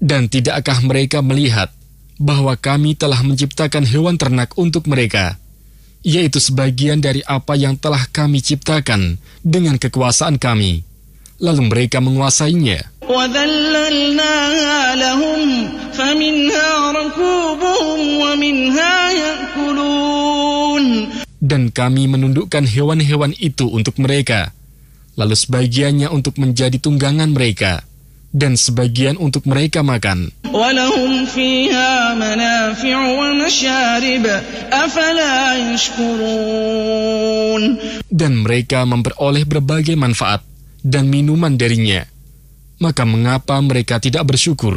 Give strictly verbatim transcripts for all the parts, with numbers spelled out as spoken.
Dan tidakkah mereka melihat bahwa kami telah menciptakan hewan ternak untuk mereka, yaitu sebagian dari apa yang telah kami ciptakan dengan kekuasaan kami, lalu mereka menguasainya. Dan kami menundukkan hewan-hewan itu untuk mereka, lalu sebagiannya untuk menjadi tunggangan mereka, dan sebagian untuk mereka makan. Dan mereka memperoleh berbagai manfaat dan minuman darinya. Maka mengapa mereka tidak bersyukur?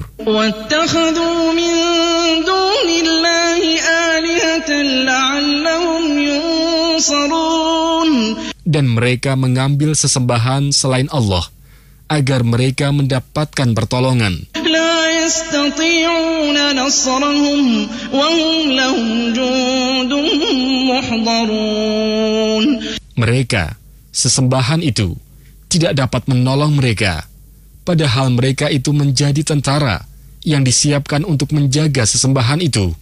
Dan mereka mengambil sesembahan selain Allah agar mereka mendapatkan pertolongan. Mereka, sesembahan itu, tidak dapat menolong mereka, padahal mereka itu menjadi tentara yang disiapkan untuk menjaga sesembahan itu.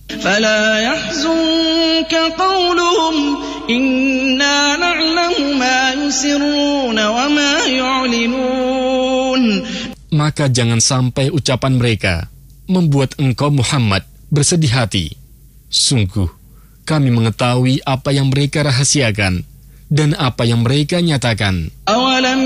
Maka jangan sampai ucapan mereka membuat engkau Muhammad bersedih hati. Sungguh, kami mengetahui apa yang mereka rahasiakan dan apa yang mereka nyatakan.